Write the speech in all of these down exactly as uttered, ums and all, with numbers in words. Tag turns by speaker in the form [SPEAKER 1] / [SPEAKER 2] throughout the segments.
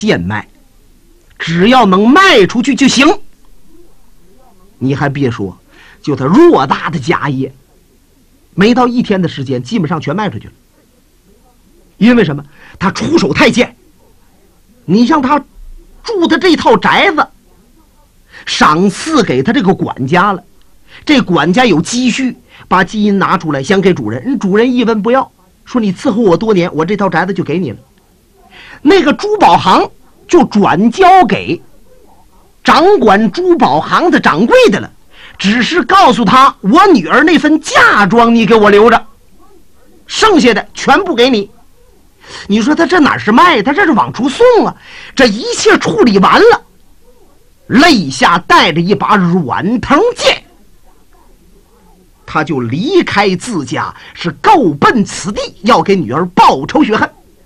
[SPEAKER 1] 贱卖，只要能卖出去就行。你还别说，就他偌大的家业，没到一天的时间，基本上全卖出去了。因为什么？他出手太贱。你像他住的这套宅子，赏赐给他这个管家了，这管家有积蓄，把金银拿出来想给主人，人主人一文不要，说你伺候我多年，我这套宅子就给你了。那个珠宝行就转交给掌管珠宝行的掌柜的了，只是告诉他，我女儿那份嫁妆你给我留着，剩下的全部给你。你说他这哪是卖，他这是往出送啊。这一切处理完了，肋下带着一把软藤剑，他就离开自家，是够奔此地，要给女儿报仇雪恨。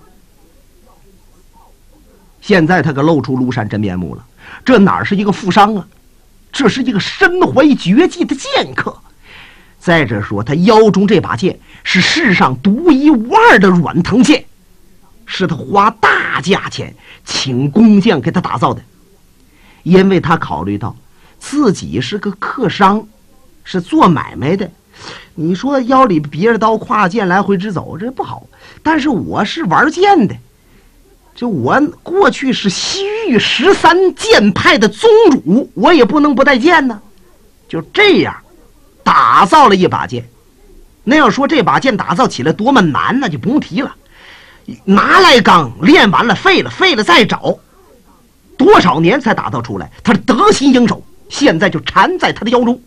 [SPEAKER 1] 现在他可露出庐山真面目了，这哪是一个富商啊，这是一个身怀绝技的剑客。再者说，他腰中这把剑是世上独一无二的软藤剑，是他花大价钱请工匠给他打造的。因为他考虑到自己是个客商，是做买卖的，你说腰里别着刀挎剑来回直走，这不好。但是我是玩剑的，就我过去是西域十三剑派的宗主，我也不能不带剑呢。就这样打造了一把剑。那要说这把剑打造起来多么难，那就不用提了。拿来钢练完了废了，废了再找，多少年才打造出来。他是得心应手，现在就缠在他的腰中。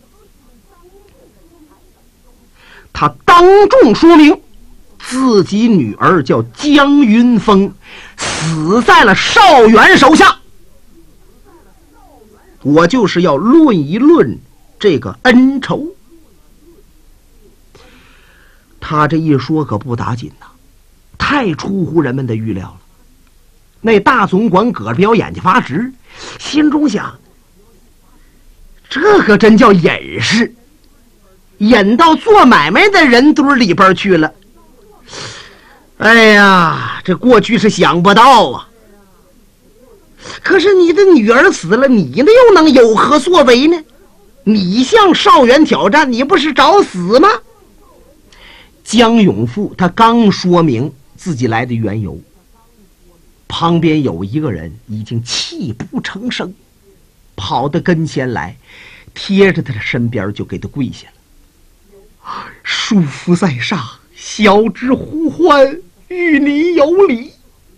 [SPEAKER 1] 他当众说明自己女儿叫江云峰，死在了邵元手下。我就是要论一论这个恩仇。他这一说可不打紧呐，太出乎人们的预料了。那大总管葛彪眼睛发直，心中想，这可真叫隐士，引到做买卖的人堆里边去了。哎呀，这过去是想不到啊。可是你的女儿死了，你呢又能有何作为呢？你向邵元挑战，你不是找死吗？江永富他刚说明自己来的缘由，旁边有一个人已经泣不成声，跑到跟前来，贴着他的身边就给他跪下了。叔父在上，小侄呼唤与你有礼。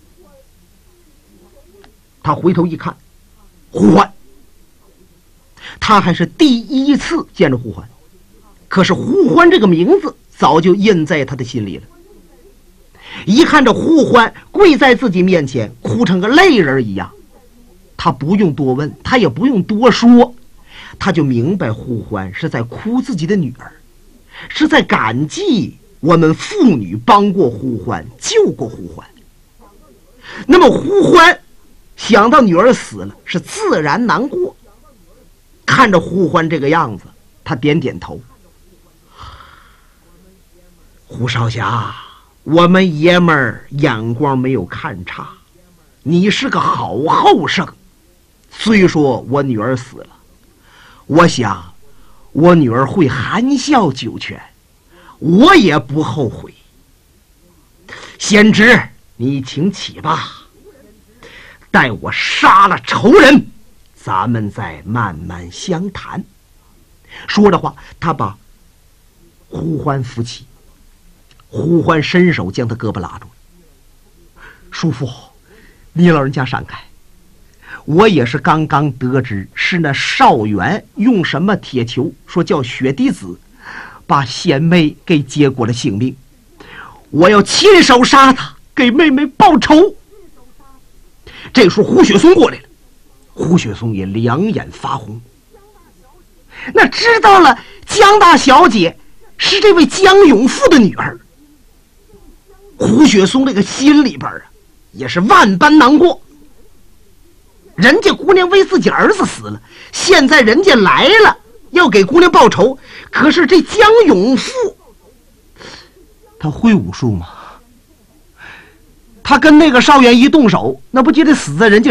[SPEAKER 1] 他回头一看，呼唤，他还是第一次见着呼唤，可是呼唤这个名字早就印在他的心里了。一看这呼唤跪在自己面前，哭成个泪人一样，他不用多问，他也不用多说，他就明白呼唤是在哭自己的女儿，是在感激我们父女帮过呼唤，救过呼唤。那么呼唤想到女儿死了，是自然难过。看着呼唤这个样子，他点点头。胡少侠，我们爷们儿眼光没有看差，你是个好后生。虽说我女儿死了，我想我女儿会含笑九泉，我也不后悔。贤侄，你请起吧，待我杀了仇人，咱们再慢慢相谈。说着话，他把呼唤扶起，呼唤伸手将他胳膊拉住。叔父，你老人家闪开，我也是刚刚得知是那邵元用什么铁球说叫雪滴子把贤妹给结果了性命，我要亲手杀他，给妹妹报仇。这时候胡雪松过来了，胡雪松也两眼发红。那知道了江大小姐是这位江永富的女儿，胡雪松这个心里边啊也是万般难过。人家姑娘为自己儿子死了，现在人家来了要给姑娘报仇，可是这江永富他会武术吗？ 他跟那个少爷一动手，那不就得死在人家